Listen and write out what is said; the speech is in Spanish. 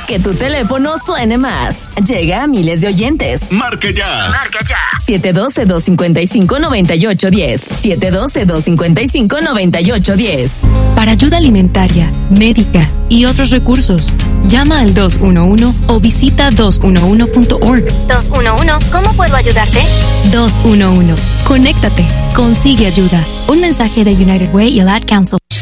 Que tu teléfono suene más. Llega a miles de oyentes. Marque ya. Marca ya. 712-255-9810. 712-255-9810. Para ayuda alimentaria, médica y otros recursos, llama al 211 o visita 211.org. 211, ¿cómo puedo ayudarte? 211. Conéctate. Consigue ayuda. Un mensaje de United Way y el Ad Council.